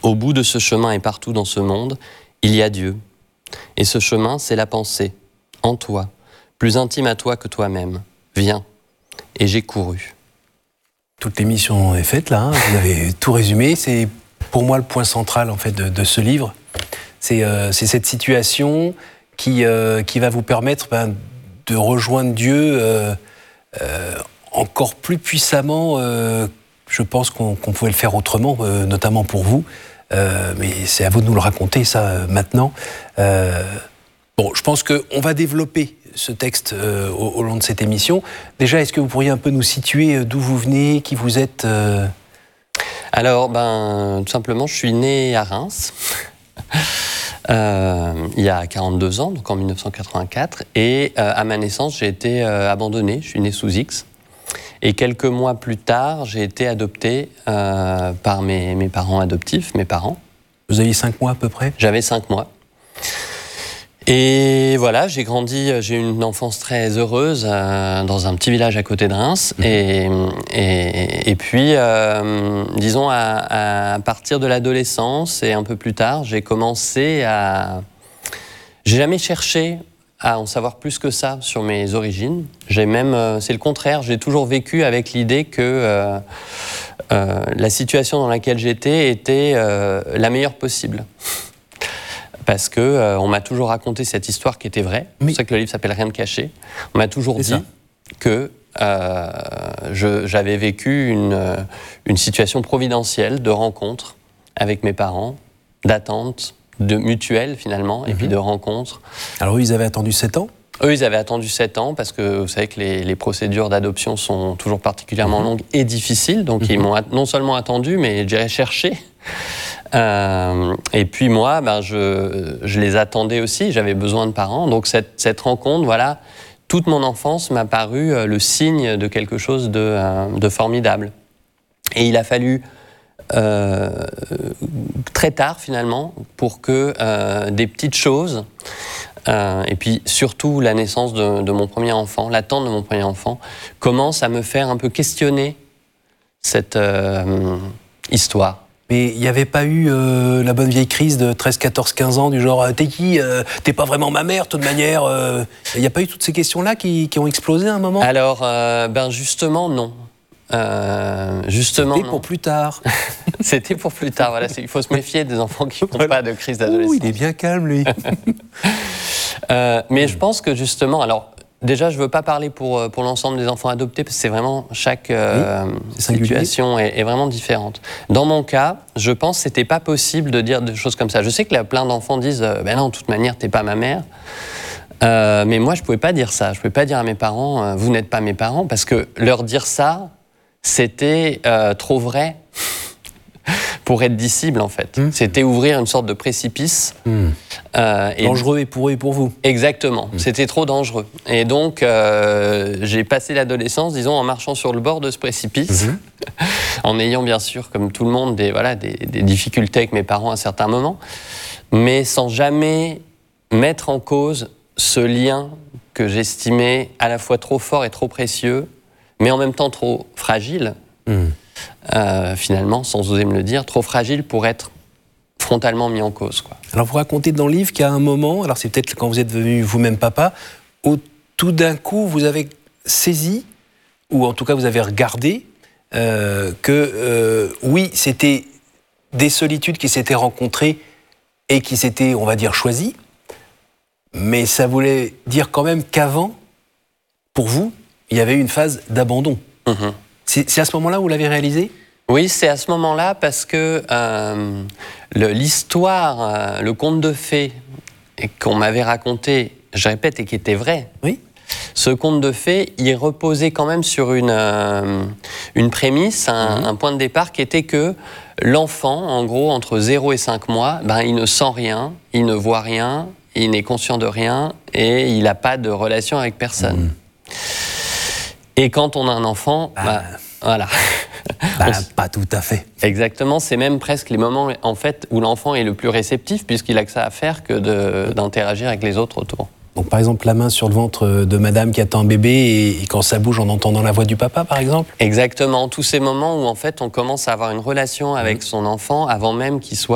Au bout de ce chemin et partout dans ce monde, il y a Dieu. Et ce chemin, c'est la pensée, en toi, plus intime à toi que toi-même. Viens. Et j'ai couru. Toute l'émission est faite là, vous avez tout résumé. C'est pour moi le point central en fait de ce livre. C'est cette situation qui va vous permettre de rejoindre Dieu encore plus puissamment. Je pense qu'on pouvait le faire autrement, notamment pour vous. Mais c'est à vous de nous le raconter, ça, maintenant. Bon, je pense qu'on va développer ce texte au long de cette émission. Déjà, est-ce que vous pourriez un peu nous situer d'où vous venez, qui vous êtes Alors, tout simplement, je suis né à Reims, il y a 42 ans, donc en 1984. Et à ma naissance, j'ai été abandonné, je suis né sous X. Et quelques mois plus tard, j'ai été adopté par mes parents adoptifs, mes parents. Vous aviez 5 mois à peu près ? J'avais 5 mois. Et voilà, j'ai grandi, j'ai eu une enfance très heureuse dans un petit village à côté de Reims. Et puis, disons, à partir de l'adolescence et un peu plus tard, j'ai commencé à... J'ai jamais cherché à en savoir plus que ça sur mes origines. J'ai même, c'est le contraire, j'ai toujours vécu avec l'idée que la situation dans laquelle j'étais était la meilleure possible. Parce que on m'a toujours raconté cette histoire qui était vraie. C'est pour ça que le livre s'appelle Rien de caché. On m'a toujours dit que j'avais vécu une situation providentielle de rencontre avec mes parents, d'attente, de mutuelle finalement, et puis de rencontre. Alors eux, ils avaient attendu 7 ans ? Eux, ils avaient attendu 7 ans parce que vous savez que les procédures d'adoption sont toujours particulièrement longues et difficiles. Donc ils m'ont non seulement attendu, mais je dirais cherché. Et puis moi, je les attendais aussi, j'avais besoin de parents. Donc cette rencontre, voilà, toute mon enfance m'a paru le signe de quelque chose de formidable. Et il a fallu très tard finalement pour que des petites choses, et puis surtout la naissance de mon premier enfant, l'attente de mon premier enfant, commence à me faire un peu questionner cette histoire. Mais il n'y avait pas eu la bonne vieille crise de 13, 14, 15 ans, du genre « T'es qui ? T'es pas vraiment ma mère, de toute manière ». Il n'y a pas eu toutes ces questions-là qui ont explosé à un moment ? Alors, justement, non. Justement, c'était pour plus tard. C'était pour plus tard, voilà. Il faut se méfier des enfants qui n'ont pas de crise d'adolescence. Il est bien calme, lui. Mais je pense que justement, alors... Déjà, je ne veux pas parler pour l'ensemble des enfants adoptés, parce que c'est vraiment chaque situation est vraiment différente. Dans mon cas, je pense que ce n'était pas possible de dire des choses comme ça. Je sais que plein d'enfants disent « Ben non, de toute manière, tu n'es pas ma mère ». Mais moi, je ne pouvais pas dire ça. Je ne pouvais pas dire à mes parents « Vous n'êtes pas mes parents », parce que leur dire ça, c'était trop vrai pour être dissible, en fait. C'était ouvrir une sorte de précipice. Dangereux et pour eux et pour vous. Exactement, c'était trop dangereux. Et donc, j'ai passé l'adolescence, disons, en marchant sur le bord de ce précipice, en ayant bien sûr, comme tout le monde, des difficultés avec mes parents à certains moments, mais sans jamais mettre en cause ce lien que j'estimais à la fois trop fort et trop précieux, mais en même temps trop fragile, finalement, sans oser me le dire, trop fragile pour être frontalement mis en cause, quoi. Alors vous racontez dans le livre qu'il y a un moment, alors c'est peut-être quand vous êtes devenu vous-même papa, où tout d'un coup vous avez saisi, ou en tout cas vous avez regardé, que oui, c'était des solitudes qui s'étaient rencontrées et qui s'étaient, on va dire, choisies, mais ça voulait dire quand même qu'avant, pour vous, il y avait eu une phase d'abandon. C'est à ce moment-là où vous l'avez réalisé ? Oui, c'est à ce moment-là parce que l'histoire, le conte de fées qu'on m'avait raconté, je répète, et qui était vrai, ce conte de fées, il reposait quand même sur une prémisse, un point de départ qui était que l'enfant, en gros, entre 0 et 5 mois, il ne sent rien, il ne voit rien, il n'est conscient de rien et il n'a pas de relation avec personne. Et quand on a un enfant, voilà. Pas tout à fait. Exactement, c'est même presque les moments en fait où l'enfant est le plus réceptif puisqu'il a que ça à faire que d'interagir avec les autres autour. Donc par exemple la main sur le ventre de madame qui attend un bébé et quand ça bouge en entendant la voix du papa par exemple ? Exactement, tous ces moments où en fait on commence à avoir une relation avec son enfant avant même qu'il soit